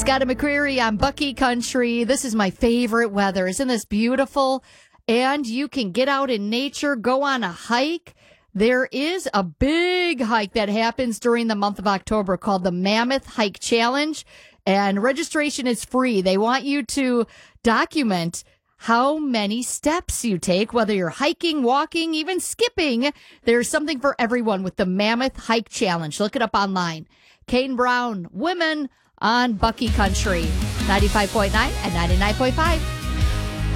Scott and McCreary on Bucky Country. This is my favorite weather. Isn't this beautiful? And you can get out in nature, go on a hike. There is a big hike that happens during the month of October called the Mammoth Hike Challenge, and registration is free. They want you to document how many steps you take, whether you're hiking, walking, even skipping. There's something for everyone with the Mammoth Hike Challenge. Look it up online. Kane Brown, Women on Bucky Country, 95.9 and 99.5.